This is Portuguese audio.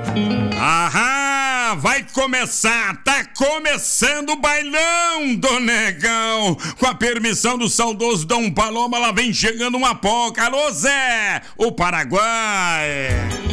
Aham, vai começar, tá começando o bailão do Negão. Com a permissão do saudoso Dom Paloma, lá vem chegando uma poca. Alô, Zé, o Paraguai.